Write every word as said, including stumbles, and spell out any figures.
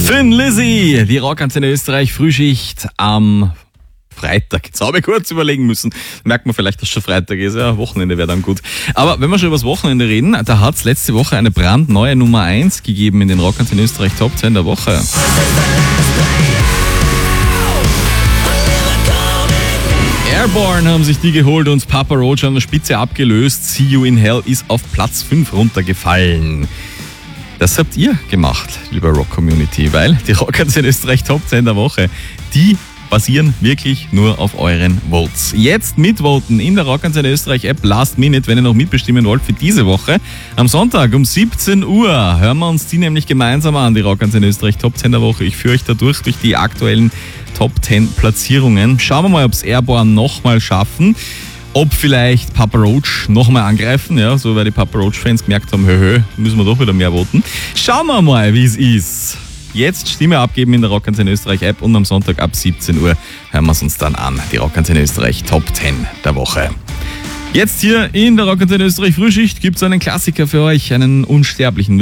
Thin Lizzy, die Rockantenne Österreich Frühschicht am Freitag. Jetzt habe ich kurz überlegen müssen. Merkt man vielleicht, dass schon Freitag ist. Ja, Wochenende wäre dann gut. Aber wenn wir schon über das Wochenende reden, da hat es letzte Woche eine brandneue Nummer eins gegeben in den Rockantenne Österreich Top zehn der Woche. Airborne haben sich die geholt und Papa Roach an der Spitze abgelöst. See You in Hell ist auf Platz fünf runtergefallen. Das habt ihr gemacht, lieber Rock-Community, weil die Rockantenne Österreich Top zehn der Woche, die basieren wirklich nur auf euren Votes. Jetzt mitvoten in der Rockantenne Österreich App Last Minute, wenn ihr noch mitbestimmen wollt für diese Woche. Am Sonntag um siebzehn Uhr hören wir uns die nämlich gemeinsam an, die Rockantenne Österreich Top zehn der Woche. Ich führe euch da durch, durch die aktuellen Top zehn Platzierungen. Schauen wir mal, ob es Airborne nochmal schaffen. Ob vielleicht Papa Roach nochmal angreifen, ja, so weil die Papa Roach-Fans gemerkt haben, hö, hö, müssen wir doch wieder mehr voten. Schauen wir mal, wie es ist. Jetzt Stimme abgeben in der Rockantenne Österreich App und am Sonntag ab siebzehn Uhr hören wir es uns dann an. Die Rockantenne Österreich Top zehn der Woche. Jetzt hier in der Rockantenne Österreich Frühschicht gibt es einen Klassiker für euch, einen unsterblichen.